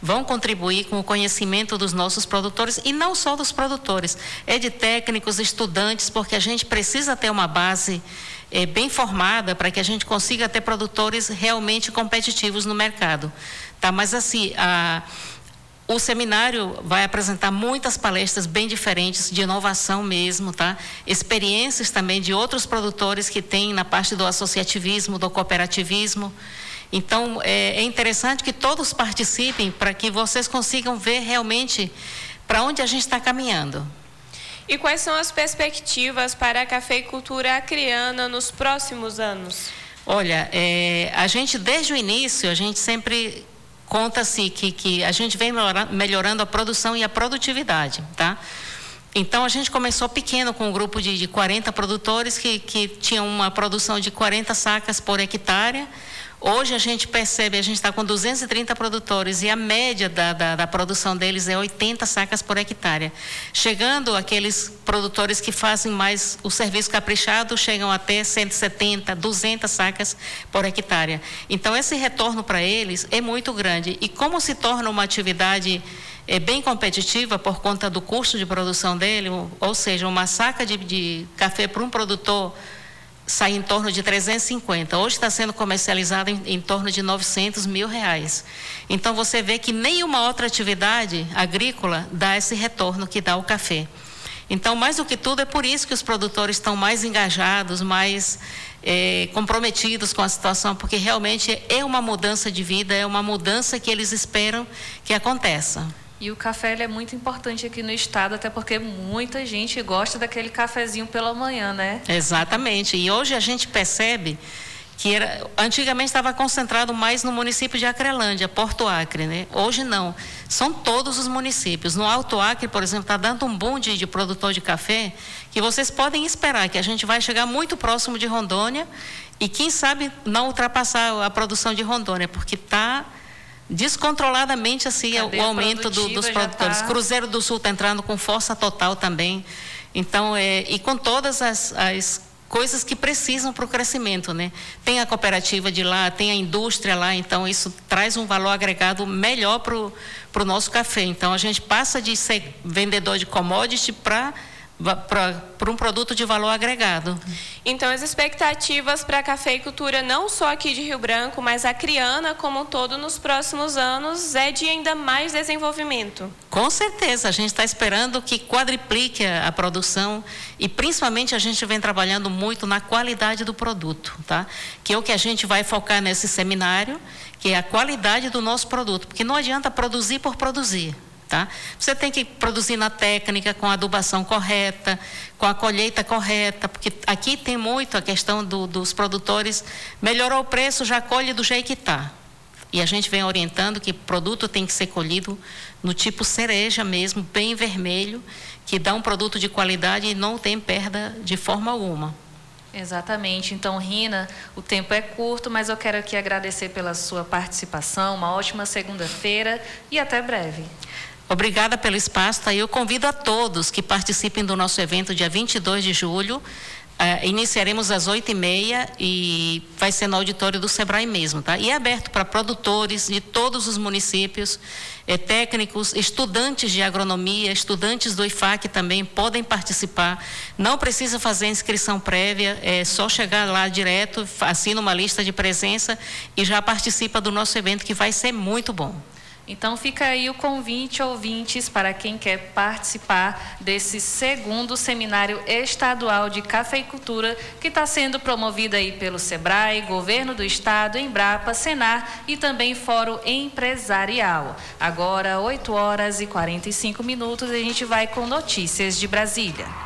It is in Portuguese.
vão contribuir com o conhecimento dos nossos produtores, e não só dos produtores, de técnicos, estudantes, porque a gente precisa ter uma base bem formada para que a gente consiga ter produtores realmente competitivos no mercado. Tá? Mas assim, o seminário vai apresentar muitas palestras bem diferentes, de inovação mesmo, tá? Experiências também de outros produtores que têm na parte do associativismo, do cooperativismo. Então, é interessante que todos participem para que vocês consigam ver realmente para onde a gente está caminhando. E quais são as perspectivas para a cafeicultura acreana nos próximos anos? Olha, a gente desde o início, a gente sempre conta-se que a gente vem melhorando a produção e a produtividade, tá? Então, a gente começou pequeno com um grupo de 40 produtores que tinham uma produção de 40 sacas por hectare. Hoje a gente percebe, a gente está com 230 produtores e a média da produção deles é 80 sacas por hectare. Chegando aqueles produtores que fazem mais o serviço caprichado, chegam até 170, 200 sacas por hectare. Então, esse retorno para eles é muito grande. E como se torna uma atividade bem competitiva por conta do custo de produção dele, ou seja, uma saca de café para um produtor sai em torno de 350. Hoje está sendo comercializado em torno de R$900 mil. Então, você vê que nenhuma outra atividade agrícola dá esse retorno que dá o café. Então, mais do que tudo, é por isso que os produtores estão mais engajados, mais comprometidos com a situação, porque realmente é uma mudança de vida, é uma mudança que eles esperam que aconteça. E o café ele é muito importante aqui no estado, até porque muita gente gosta daquele cafezinho pela manhã, né? Exatamente. E hoje a gente percebe que antigamente estava concentrado mais no município de Acrelândia, Porto Acre, né? Hoje não. São todos os municípios. No Alto Acre, por exemplo, está dando um boom de produtor de café, que vocês podem esperar que a gente vai chegar muito próximo de Rondônia e, quem sabe, não ultrapassar a produção de Rondônia, porque está descontroladamente assim o aumento dos produtores. Cruzeiro do Sul está entrando com força total também. Então, e com todas as coisas que precisam para o crescimento, né? Tem a cooperativa de lá, tem a indústria lá, então isso traz um valor agregado melhor para o nosso café. Então, a gente passa de ser vendedor de commodity para um produto de valor agregado. Então, as expectativas para a cafeicultura, não só aqui de Rio Branco, mas acreana como um todo nos próximos anos, é de ainda mais desenvolvimento. Com certeza, a gente está esperando que quadriplique a produção e principalmente a gente vem trabalhando muito na qualidade do produto, tá? Que é o que a gente vai focar nesse seminário, que é a qualidade do nosso produto, porque não adianta produzir por produzir. Tá? Você tem que produzir na técnica, com a adubação correta, com a colheita correta, porque aqui tem muito a questão dos produtores, melhorou o preço, já colhe do jeito que está. E a gente vem orientando que o produto tem que ser colhido no tipo cereja mesmo, bem vermelho, que dá um produto de qualidade e não tem perda de forma alguma. Exatamente. Então, Rina, o tempo é curto, mas eu quero aqui agradecer pela sua participação, uma ótima segunda-feira e até breve. Obrigada pelo espaço, tá? Eu convido a todos que participem do nosso evento dia 22 de julho. Iniciaremos às 8h30 e vai ser no auditório do Sebrae mesmo, tá? E é aberto para produtores de todos os municípios, técnicos, estudantes de agronomia, estudantes do IFAC também podem participar. Não precisa fazer inscrição prévia, é só chegar lá direto, assina uma lista de presença e já participa do nosso evento, que vai ser muito bom. Então fica aí o convite, ouvintes, para quem quer participar desse segundo seminário estadual de cafeicultura, que está sendo promovido aí pelo Sebrae, Governo do Estado, Embrapa, Senar e também Fórum Empresarial. Agora, 8h45, a gente vai com notícias de Brasília.